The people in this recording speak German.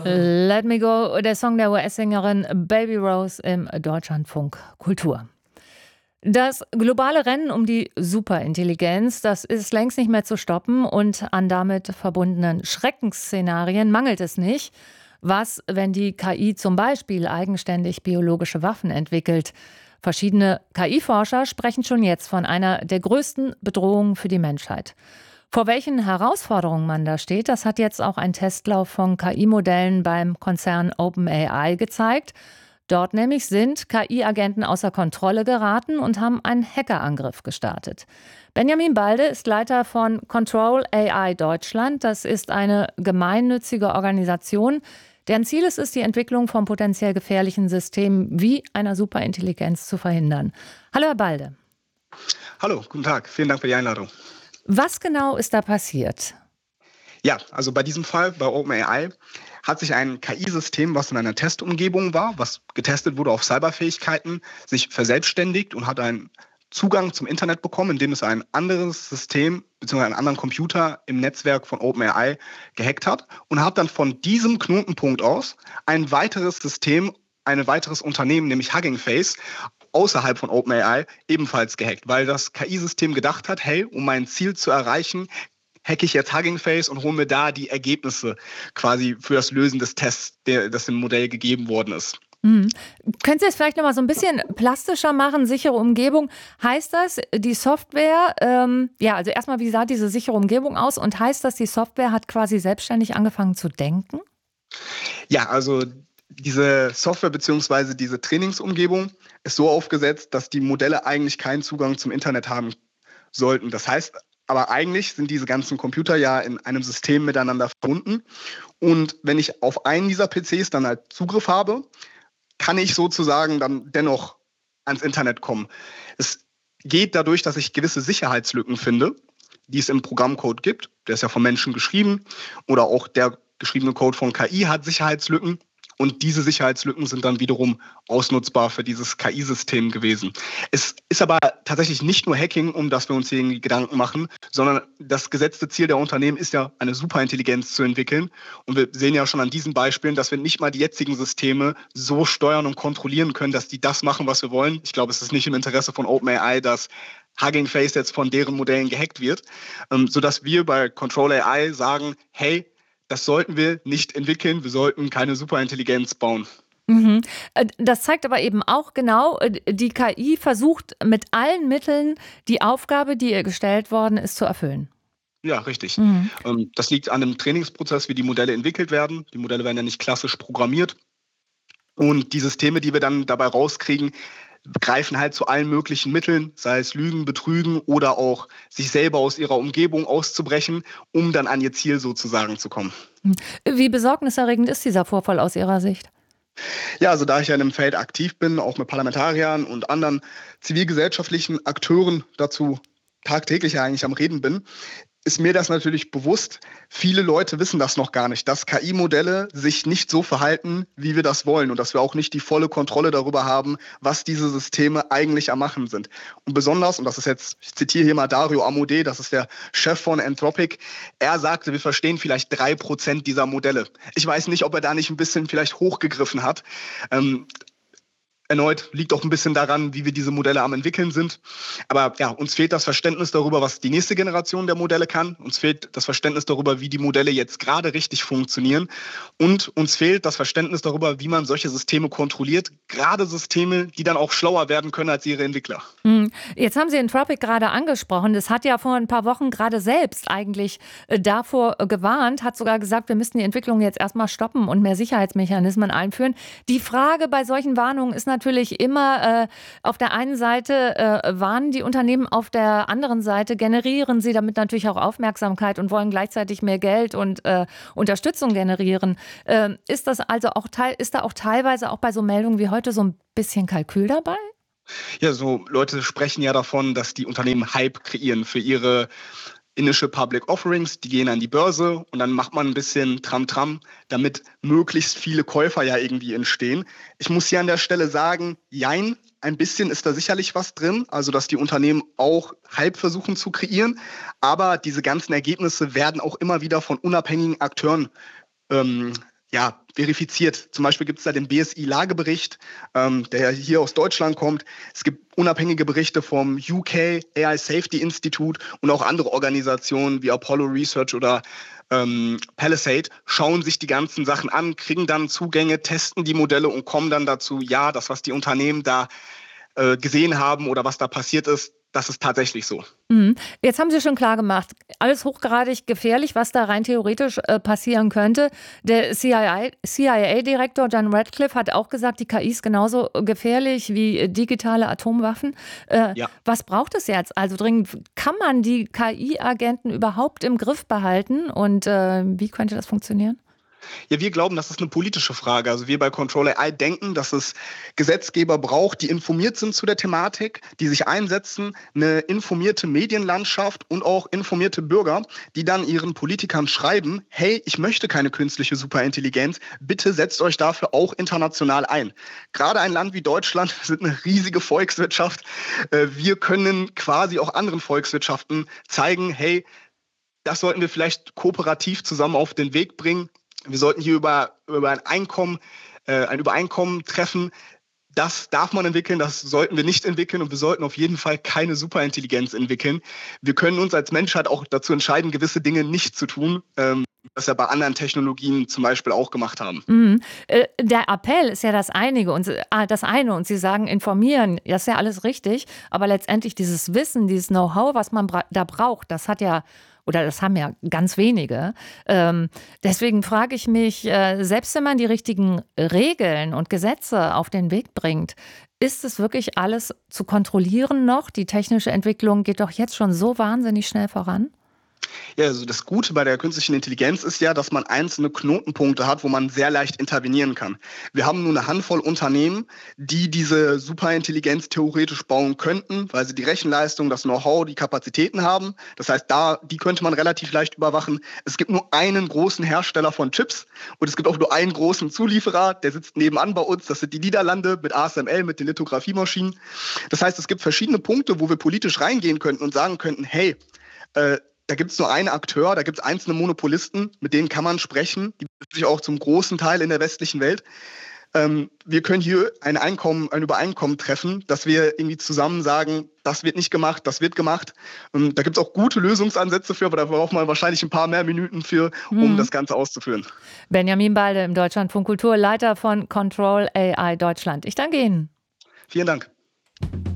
Let Me Go, der Song der US-Sängerin Baby Rose im Deutschlandfunk Kultur. Das globale Rennen um die Superintelligenz, das ist längst nicht mehr zu stoppen und an damit verbundenen Schreckensszenarien mangelt es nicht. Was, wenn die KI zum Beispiel eigenständig biologische Waffen entwickelt? Verschiedene KI-Forscher sprechen schon jetzt von einer der größten Bedrohungen für die Menschheit. Vor welchen Herausforderungen man da steht, das hat jetzt auch ein Testlauf von KI-Modellen beim Konzern OpenAI gezeigt. Dort nämlich sind KI-Agenten außer Kontrolle geraten und haben einen Hackerangriff gestartet. Benjamin Balde ist Leiter von Control AI Deutschland. Das ist eine gemeinnützige Organisation, deren Ziel es ist, die Entwicklung von potenziell gefährlichen Systemen wie einer Superintelligenz zu verhindern. Hallo, Herr Balde. Hallo, guten Tag. Vielen Dank für die Einladung. Was genau ist da passiert? Ja, also bei diesem Fall, bei OpenAI, hat sich ein KI-System, was in einer Testumgebung war, was getestet wurde auf Cyberfähigkeiten, sich verselbstständigt und hat einen Zugang zum Internet bekommen, indem es ein anderes System bzw. einen anderen Computer im Netzwerk von OpenAI gehackt hat und hat dann von diesem Knotenpunkt aus ein weiteres System, ein weiteres Unternehmen, nämlich Hugging Face, außerhalb von OpenAI ebenfalls gehackt, weil das KI-System gedacht hat, hey, um mein Ziel zu erreichen, hacke ich jetzt Hugging Face und hole mir da die Ergebnisse quasi für das Lösen des Tests, das im Modell gegeben worden ist. Mhm. Können Sie es vielleicht noch mal so ein bisschen plastischer machen? Sichere Umgebung. Heißt das, die Software, also erstmal, wie sah diese sichere Umgebung aus? Und heißt das, die Software hat quasi selbstständig angefangen zu denken? Ja, also diese Software bzw. diese Trainingsumgebung ist so aufgesetzt, dass die Modelle eigentlich keinen Zugang zum Internet haben sollten. Das heißt, aber eigentlich sind diese ganzen Computer ja in einem System miteinander verbunden. Und wenn ich auf einen dieser PCs dann halt Zugriff habe, kann ich sozusagen dann dennoch ans Internet kommen. Es geht dadurch, dass ich gewisse Sicherheitslücken finde, die es im Programmcode gibt. Der ist ja von Menschen geschrieben oder auch der geschriebene Code von KI hat Sicherheitslücken. Und diese Sicherheitslücken sind dann wiederum ausnutzbar für dieses KI-System gewesen. Es ist aber tatsächlich nicht nur Hacking, um das wir uns hier irgendwie Gedanken machen, sondern das gesetzte Ziel der Unternehmen ist ja, eine Superintelligenz zu entwickeln. Und wir sehen ja schon an diesen Beispielen, dass wir nicht mal die jetzigen Systeme so steuern und kontrollieren können, dass die das machen, was wir wollen. Ich glaube, es ist nicht im Interesse von OpenAI, dass Hugging Face jetzt von deren Modellen gehackt wird, sodass wir bei Control AI sagen, hey, das sollten wir nicht entwickeln. Wir sollten keine Superintelligenz bauen. Mhm. Das zeigt aber eben auch genau, die KI versucht mit allen Mitteln die Aufgabe, die ihr gestellt worden ist, zu erfüllen. Ja, richtig. Mhm. Das liegt an dem Trainingsprozess, wie die Modelle entwickelt werden. Die Modelle werden ja nicht klassisch programmiert. Und die Systeme, die wir dann dabei rauskriegen, greifen halt zu allen möglichen Mitteln, sei es Lügen, Betrügen oder auch sich selber aus ihrer Umgebung auszubrechen, um dann an ihr Ziel sozusagen zu kommen. Wie besorgniserregend ist dieser Vorfall aus Ihrer Sicht? Ja, also da ich ja in dem Feld aktiv bin, auch mit Parlamentariern und anderen zivilgesellschaftlichen Akteuren dazu tagtäglich eigentlich am Reden bin, ist mir das natürlich bewusst. Viele Leute wissen das noch gar nicht, dass KI-Modelle sich nicht so verhalten, wie wir das wollen und dass wir auch nicht die volle Kontrolle darüber haben, was diese Systeme eigentlich am Machen sind. Und besonders, und das ist jetzt, ich zitiere hier mal Dario Amodei, das ist der Chef von Anthropic, er sagte, wir verstehen vielleicht 3% dieser Modelle. Ich weiß nicht, ob er da nicht ein bisschen vielleicht hochgegriffen hat. Erneut liegt auch ein bisschen daran, wie wir diese Modelle am entwickeln sind. Aber ja, uns fehlt das Verständnis darüber, was die nächste Generation der Modelle kann. Uns fehlt das Verständnis darüber, wie die Modelle jetzt gerade richtig funktionieren. Und uns fehlt das Verständnis darüber, wie man solche Systeme kontrolliert. Gerade Systeme, die dann auch schlauer werden können als ihre Entwickler. Jetzt haben Sie Anthropic gerade angesprochen. Das hat ja vor ein paar Wochen gerade selbst eigentlich davor gewarnt, hat sogar gesagt, wir müssten die Entwicklung jetzt erstmal stoppen und mehr Sicherheitsmechanismen einführen. Die Frage bei solchen Warnungen ist natürlich immer, auf der einen Seite warnen die Unternehmen, auf der anderen Seite generieren sie damit natürlich auch Aufmerksamkeit und wollen gleichzeitig mehr Geld und Unterstützung generieren. Ist das also auch ist da auch teilweise auch bei so Meldungen wie heute so ein bisschen Kalkül dabei? Ja, so Leute sprechen ja davon, dass die Unternehmen Hype kreieren für ihre Initial Public Offerings, die gehen an die Börse und dann macht man ein bisschen Tram-Tram, damit möglichst viele Käufer ja irgendwie entstehen. Ich muss hier an der Stelle sagen, jein, ein bisschen ist da sicherlich was drin, also dass die Unternehmen auch Hype versuchen zu kreieren, aber diese ganzen Ergebnisse werden auch immer wieder von unabhängigen Akteuren ja, verifiziert. Zum Beispiel gibt es da den BSI-Lagebericht, der hier aus Deutschland kommt. Es gibt unabhängige Berichte vom UK AI Safety Institute und auch andere Organisationen wie Apollo Research oder Palisade schauen sich die ganzen Sachen an, kriegen dann Zugänge, testen die Modelle und kommen dann dazu, ja, das, was die Unternehmen da gesehen haben oder was da passiert ist, das ist tatsächlich so. Mhm. Jetzt haben Sie schon klar gemacht, alles hochgradig gefährlich, was da rein theoretisch passieren könnte. Der CIA-Direktor John Ratcliffe hat auch gesagt, die KI ist genauso gefährlich wie digitale Atomwaffen. Ja. Was braucht es jetzt? Also dringend, kann man die KI-Agenten überhaupt im Griff behalten und wie könnte das funktionieren? Ja, wir glauben, das ist eine politische Frage. Also wir bei Control AI denken, dass es Gesetzgeber braucht, die informiert sind zu der Thematik, die sich einsetzen, eine informierte Medienlandschaft und auch informierte Bürger, die dann ihren Politikern schreiben, hey, ich möchte keine künstliche Superintelligenz, bitte setzt euch dafür auch international ein. Gerade ein Land wie Deutschland sind eine riesige Volkswirtschaft. Wir können quasi auch anderen Volkswirtschaften zeigen, hey, das sollten wir vielleicht kooperativ zusammen auf den Weg bringen. Wir sollten hier über ein Übereinkommen treffen. Das darf man entwickeln, das sollten wir nicht entwickeln und wir sollten auf jeden Fall keine Superintelligenz entwickeln. Wir können uns als Menschheit auch dazu entscheiden, gewisse Dinge nicht zu tun, was wir bei anderen Technologien zum Beispiel auch gemacht haben. Mhm. Der Appell ist ja das eine und Sie sagen informieren, das ist ja alles richtig, aber letztendlich dieses Wissen, dieses Know-how, was man da braucht, das haben ja ganz wenige. Deswegen frage ich mich, selbst wenn man die richtigen Regeln und Gesetze auf den Weg bringt, ist es wirklich alles zu kontrollieren noch? Die technische Entwicklung geht doch jetzt schon so wahnsinnig schnell voran. Ja, also das Gute bei der künstlichen Intelligenz ist ja, dass man einzelne Knotenpunkte hat, wo man sehr leicht intervenieren kann. Wir haben nur eine Handvoll Unternehmen, die diese Superintelligenz theoretisch bauen könnten, weil sie die Rechenleistung, das Know-how, die Kapazitäten haben. Das heißt, die könnte man relativ leicht überwachen. Es gibt nur einen großen Hersteller von Chips und es gibt auch nur einen großen Zulieferer, der sitzt nebenan bei uns. Das sind die Niederlande mit ASML, mit den Lithografiemaschinen. Das heißt, es gibt verschiedene Punkte, wo wir politisch reingehen könnten und sagen könnten, hey, da gibt es nur einen Akteur, da gibt es einzelne Monopolisten, mit denen kann man sprechen, die befinden sich auch zum großen Teil in der westlichen Welt. Wir können hier ein Übereinkommen treffen, dass wir irgendwie zusammen sagen, das wird nicht gemacht, das wird gemacht. Da gibt es auch gute Lösungsansätze für, aber da braucht man wahrscheinlich ein paar mehr Minuten für, um das Ganze auszuführen. Benjamin Balde im Deutschlandfunk Kultur, Leiter von Control AI Deutschland. Ich danke Ihnen. Vielen Dank.